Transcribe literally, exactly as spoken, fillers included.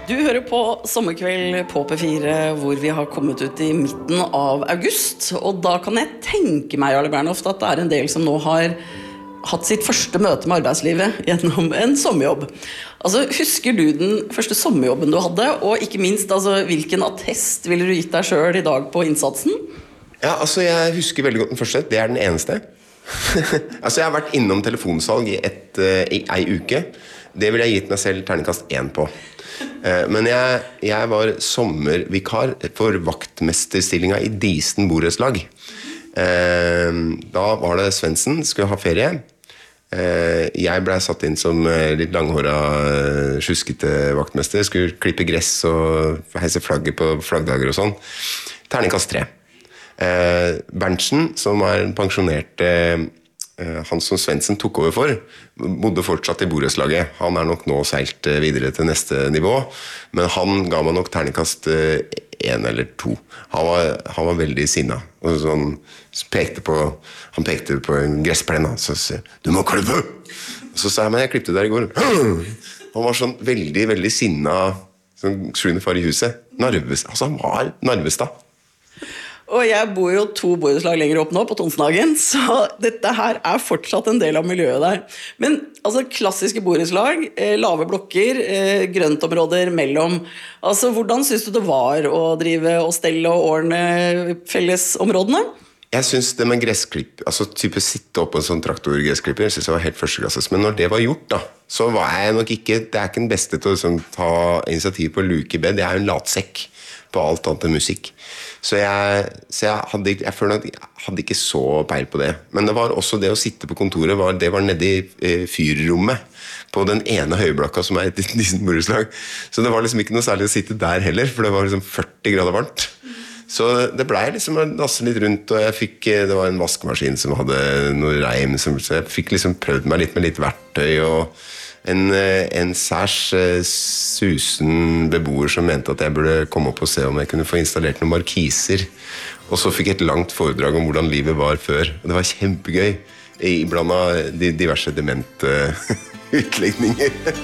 Du hører på Sommerkveld på P fire, hvor vi har kommet ut i midten av august. Og da kan jeg tenke meg, Jarle Bernhoft, at det er en del som nå har hatt sitt første møte med arbeidslivet gjennom en sommerjobb. Altså, husker du den første sommerjobben du hadde? Og ikke minst, altså, hvilken attest ville du gitt deg selv i dag på innsatsen? Ja, altså, jeg husker veldig godt den første. Det er den eneste. Altså, jeg har vært innom telefonsalg i, et, uh, i ei uke. Det ville jeg gitt meg selv terningkast én på. Men jeg, jeg var sommervikar for vaktmesterstillinga i Disen borettslag. Da var det Svendsen, skulle ha ferie. Jeg ble satt inn som litt langhåra, sjuskete vaktmester. Skulle klippe gress og heise flagget på flaggdager og sånn. Terningkast tre. Berntsen, som er en pensjonert han som Svendsen tok over for, bodde fortsatt i borettslaget. Han er nok nå seilt videre til neste nivå, men han ga meg nok terningkast én eller to. Han var, han var veldig sinna. Og sånn, så pekte på, han pekte på en gressplen, og så sa du må klippe! Og så sa jeg, men jeg klippte der i går. Han var sånn veldig, veldig sinna, sånn sjuende far i huset. Narvestad. Altså, han var Narvestad. Og jeg bor jo to borettslag lenger opp nå på Tonsenhagen, så dette her er fortsatt en del av miljøet der. Men altså, klassiske borettslag, eh, lave blokker, eh, grøntområder mellom. Altså, hvordan synes du det var å drive og stelle og ordne fellesområdene? Jeg synes det med gressklipp, altså type sitte opp på en sånn traktorgressklipper, jeg synes det var helt førsteklasses. Men når det var gjort da, så var jeg nok ikke, det er ikke den beste til å sånn, ta initiativ på luke i bed, det er jo en latsekk på alt annet enn musikk. Så jeg, så jeg, hadde, jeg føler at jeg hadde ikke så peil på det. Men det var også det å sitte på kontoret, var, det var nede i eh, fyrrommet på den ene høyblokka som er et Disen borettslag. Så det var liksom ikke noe særlig å sitte der heller, for det var liksom førti grader varmt. Så det ble liksom å nasse litt rundt, og jeg fikk, det var en vaskemaskin som hadde noe reim, så jeg fikk liksom prøvd meg litt med litt verktøy, og en, en særs susen beboer som mente at jeg burde komme opp og se om jeg kunne få installert noen markiser. Og så fikk jeg et langt foredrag om hvordan livet var før, og det var kjempegøy, iblant av de diverse demente utlegninger.